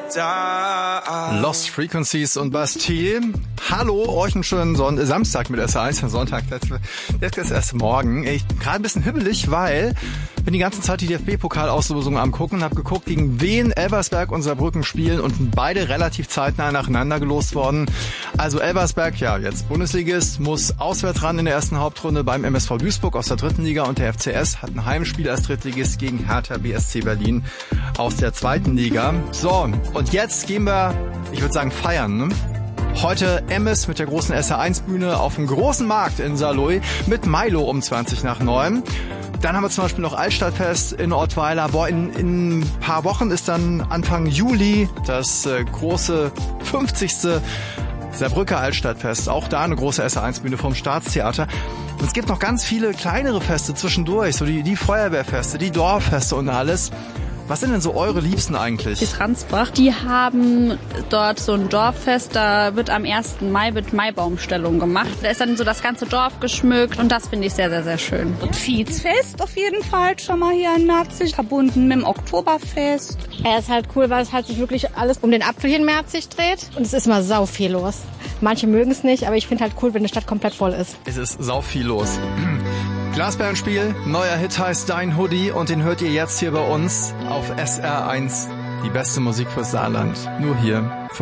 Lost Frequencies und Bastille. Hallo, euch einen schönen Samstag mit SR1, Sonntag, das ist erst morgen. Ich bin gerade ein bisschen hibbelig, weil bin die ganze Zeit die DFB-Pokalauslosung am gucken, habe geguckt, gegen wen Elversberg und Saarbrücken spielen und beide relativ zeitnah nacheinander gelost worden. Also Elversberg, ja, jetzt Bundesligist, muss auswärts ran in der ersten Hauptrunde beim MSV Duisburg aus der dritten Liga und der FCS hat ein Heimspiel als Drittligist gegen Hertha BSC Berlin aus der zweiten Liga. So, und jetzt gehen wir, ich würde sagen, feiern, ne? Heute Emmes mit der großen SR1-Bühne auf dem großen Markt in Saarlouis mit Milo um 20:09. Dann haben wir zum Beispiel noch Altstadtfest in Ottweiler. In ein paar Wochen ist dann Anfang Juli das große 50. Saarbrücker Altstadtfest. Auch da eine große SR1-Bühne vom Staatstheater. Und es gibt noch ganz viele kleinere Feste zwischendurch, so die Feuerwehrfeste, die Dorffeste und alles. Was sind denn so eure Liebsten eigentlich? Die Ransbach, die haben dort so ein Dorffest, da wird am 1. Mai mit Maibaumstellung gemacht. Da ist dann so das ganze Dorf geschmückt und das finde ich sehr, sehr, sehr schön. Und Viehsfest auf jeden Fall schon mal hier in Merzig, verbunden mit dem Oktoberfest. Er ist halt cool, weil es halt sich wirklich alles um den Apfel hier in Merzig dreht und es ist immer sau viel los. Manche mögen es nicht, aber ich finde halt cool, wenn die Stadt komplett voll ist. Es ist sau viel los. Glasperlenspiel, neuer Hit heißt Dein Hoodie und den hört ihr jetzt hier bei uns auf SR1. Die beste Musik fürs Saarland. Nur hier.